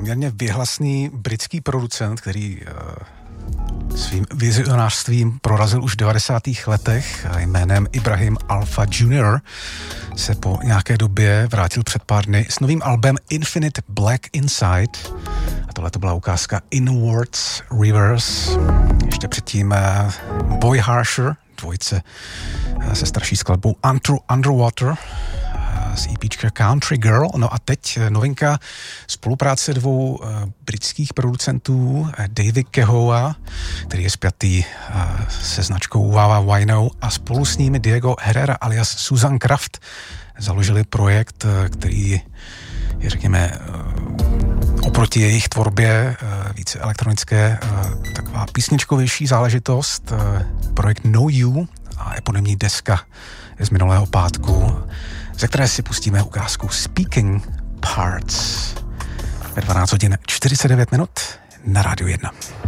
poměrně věhlasný britský producent, který svým vizionářstvím prorazil už v 90. letech a jménem Ibrahim Alpha Jr. se po nějaké době vrátil před pár dny s novým albem Infinite Black Inside. A tohle to byla ukázka Inwards Reverse. Ještě předtím Boy Harsher, dvojce se starší skladbou Underwater z EPčka Country Girl. No a teď novinka spolupráce dvou britských producentů, Davy Kehoua, který je spjatý se značkou Wawa Wino, a spolu s nimi Diego Herrera alias Susan Kraft založili projekt, který je, řekněme, oproti jejich tvorbě více elektronické, taková písničkovější záležitost, projekt No You a eponymní deska je z minulého pátku, ze které si pustíme ukázku Speaking Parts ve 12 hodin 49 minut na Rádiu 1.